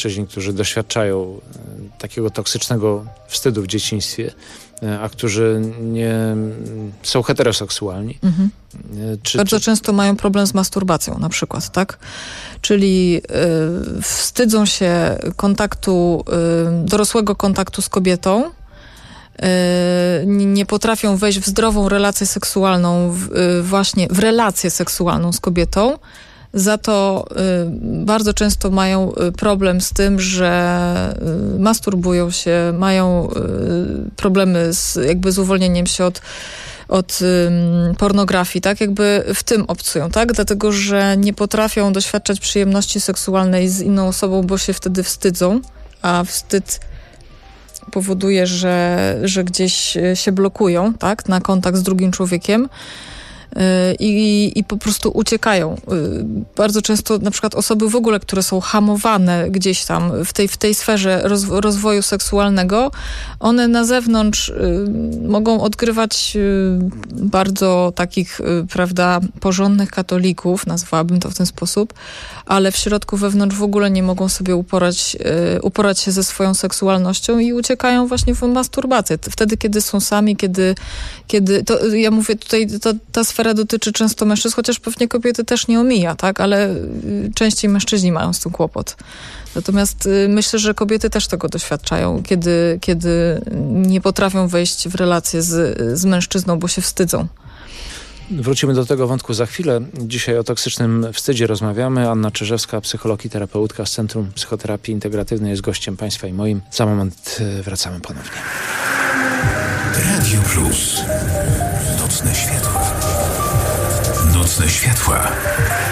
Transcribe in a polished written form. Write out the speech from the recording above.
mężczyźni, którzy doświadczają takiego toksycznego wstydu w dzieciństwie, a którzy nie są heteroseksualni. Bardzo często mają problem z masturbacją na przykład, tak? Czyli wstydzą się dorosłego kontaktu z kobietą, nie potrafią wejść w zdrową relację seksualną, właśnie w relację seksualną z kobietą. Za to bardzo często mają problem z tym, że masturbują się, mają problemy z uwolnieniem się od pornografii, tak? Jakby w tym obcują, tak? Dlatego, że nie potrafią doświadczać przyjemności seksualnej z inną osobą, bo się wtedy wstydzą, a wstyd powoduje, że gdzieś się blokują, tak? Na kontakt z drugim człowiekiem. I po prostu uciekają. Bardzo często na przykład osoby w ogóle, które są hamowane gdzieś tam w tej sferze rozwoju seksualnego, one na zewnątrz mogą odgrywać bardzo takich, prawda, porządnych katolików, nazwałabym to w ten sposób, ale w środku wewnątrz w ogóle nie mogą sobie uporać się ze swoją seksualnością i uciekają właśnie w masturbację. Wtedy, kiedy są sami, kiedy to, ja mówię tutaj, ta sfera dotyczy często mężczyzn, chociaż pewnie kobiety też nie omija, tak? Ale częściej mężczyźni mają z tym kłopot. Natomiast myślę, że kobiety też tego doświadczają, kiedy nie potrafią wejść w relację z mężczyzną, bo się wstydzą. Wrócimy do tego wątku za chwilę. Dzisiaj o toksycznym wstydzie rozmawiamy. Anna Czyżewska, psycholog i terapeutka z Centrum Psychoterapii Integratywnej, jest gościem Państwa i moim. Za moment wracamy ponownie. Radio Plus. Nocne światła. Nocne światła.